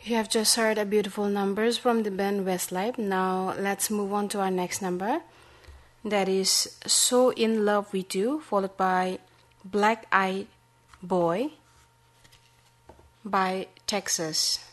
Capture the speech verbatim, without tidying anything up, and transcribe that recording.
You have just heard a beautiful numbers from the band Westlife. Now let's move on to our next number. That is So In Love With You, followed by Black Eyed Boy by Texas.